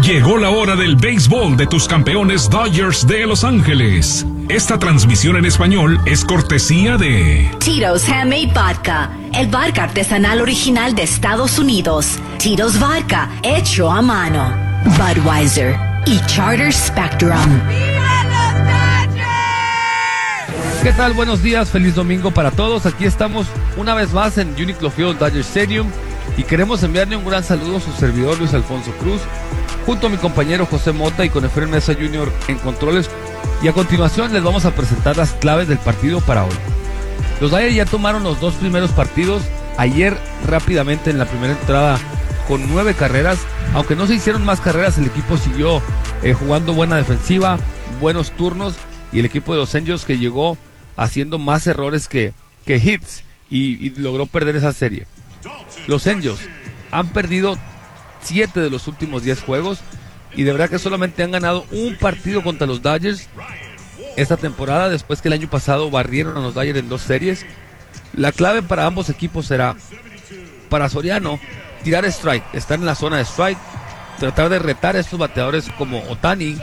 Llegó la hora del béisbol de tus campeones Dodgers de Los Ángeles. Esta transmisión en español es cortesía de Tito's Handmade Vodka, el vodka artesanal original de Estados Unidos. Tito's Vodka, hecho a mano. Budweiser y Charter Spectrum. ¿Qué tal? Buenos días, feliz domingo para todos. Aquí estamos una vez más en Uniqlo Field Dodger Stadium y queremos enviarle un gran saludo a su servidor Luis Alfonso Cruz, junto a mi compañero José Mota y con Efraín Mesa Jr. en controles. Y a continuación les vamos a presentar las claves del partido para hoy. Los Dodgers ya tomaron los dos primeros partidos ayer rápidamente en la primera entrada con 9 carreras. Aunque no se hicieron más carreras, el equipo siguió jugando buena defensiva, buenos turnos, y el equipo de los Angels que llegó haciendo más errores que hits y logró perder esa serie. Los Angels han perdido 7 de los últimos 10 juegos y de verdad que solamente han ganado un partido contra los Dodgers esta temporada, después que el año pasado barrieron a los Dodgers en 2 series. La clave para ambos equipos será, para Soriano, tirar strike, estar en la zona de strike, tratar de retar a estos bateadores como Ohtani,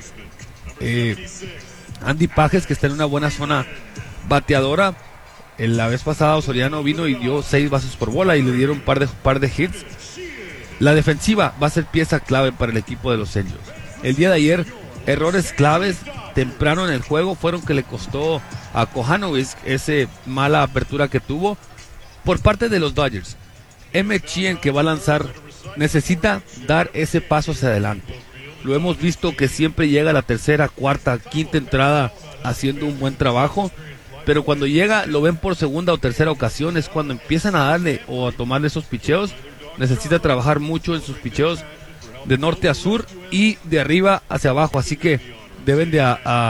Andy Pages, que está en una buena zona bateadora. La vez pasada Soriano vino y dio 6 bases por bola y le dieron un par de hits. La defensiva va a ser pieza clave para el equipo de los Angels. El día de ayer, errores claves temprano en el juego fueron que le costó a Kohanovic esa mala apertura que tuvo por parte de los Dodgers. Emmett Sheehan, que va a lanzar, necesita dar ese paso hacia adelante. Lo hemos visto que siempre llega a la tercera, cuarta, quinta entrada haciendo un buen trabajo, pero cuando llega, lo ven por segunda o tercera ocasión, es cuando empiezan a darle o a tomarle esos picheos. Necesita trabajar mucho en sus picheos de norte a sur y de arriba hacia abajo, así que deben de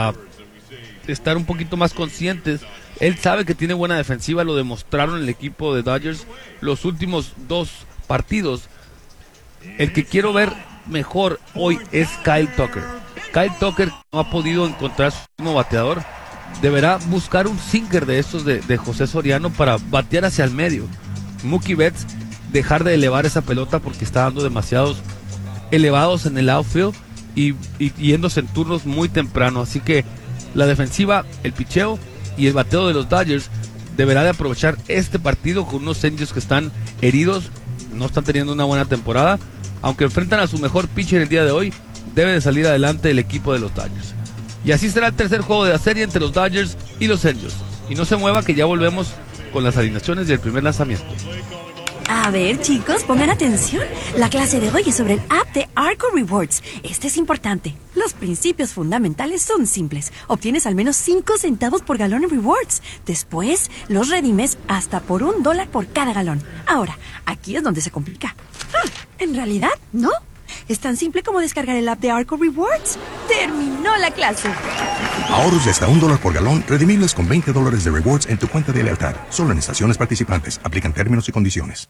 estar un poquito más conscientes. Él sabe que tiene buena defensiva, lo demostraron el equipo de Dodgers los últimos 2 partidos. El que quiero ver mejor hoy es Kyle Tucker. Kyle Tucker no ha podido encontrar su último bateador. Deberá buscar un sinker de estos de José Soriano para batear hacia el medio. Mookie Betts, dejar de elevar esa pelota porque está dando demasiados elevados en el outfield y yéndose en turnos muy temprano. Así que la defensiva, el picheo y el bateo de los Dodgers deberá de aprovechar este partido con unos Angels que están heridos, no están teniendo una buena temporada. Aunque enfrentan a su mejor pitcher el día de hoy, debe de salir adelante el equipo de los Dodgers. Y así será el tercer juego de la serie entre los Dodgers y los Angels. Y no se mueva que ya volvemos con las alineaciones del primer lanzamiento. A ver, chicos, pongan atención. La clase de hoy es sobre el app de Arco Rewards. Este es importante. Los principios fundamentales son simples. Obtienes al menos 5 centavos por galón en rewards. Después, los redimes hasta por $1 por cada galón. Ahora, aquí es donde se complica. En realidad, no. Es tan simple como descargar el app de Arco Rewards. ¡Terminó la clase! Ahorros de hasta $1 por galón, redimibles con $20 de rewards en tu cuenta de lealtad. Solo en estaciones participantes. Aplican términos y condiciones.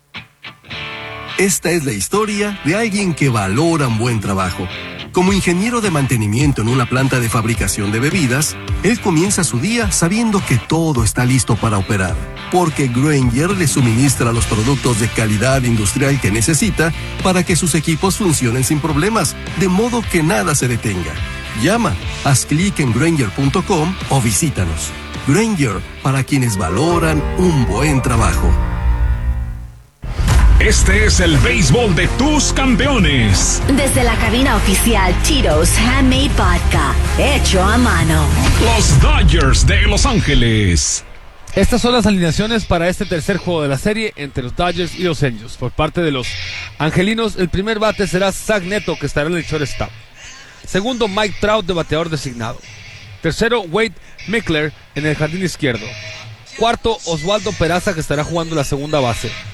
Esta es la historia de alguien que valora un buen trabajo. Como ingeniero de mantenimiento en una planta de fabricación de bebidas, él comienza su día sabiendo que todo está listo para operar, porque Grainger le suministra los productos de calidad industrial que necesita para que sus equipos funcionen sin problemas, de modo que nada se detenga. Llama, haz clic en Grainger.com o visítanos. Grainger, para quienes valoran un buen trabajo. Este es el béisbol de tus campeones. Desde la cabina oficial Tito's Handmade Vodka, hecho a mano. Los Dodgers de Los Ángeles. Estas son las alineaciones para este tercer juego de la serie entre los Dodgers y los Angels. Por parte de los angelinos, el primer bate será Zach Neto, que estará en el shortstop. Segundo, Mike Trout, de bateador designado. Tercero, Wade Mickler en el jardín izquierdo. Cuarto, Oswaldo Peraza, que estará jugando la segunda base.